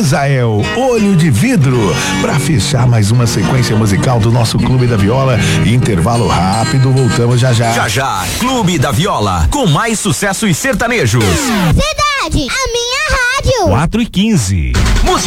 Misael, Olho de Vidro, pra fechar mais uma sequência musical do nosso Clube da Viola. Intervalo rápido, voltamos já já. Já já, Clube da Viola, com mais sucessos sertanejos. Cidade, a minha rádio. 4:15.